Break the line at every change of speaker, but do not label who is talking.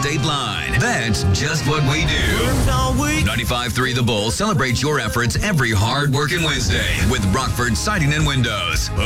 state line. That's just what we do. 95.3 The Bull celebrates your efforts every hard-working Wednesday with Rockford Siding and Windows.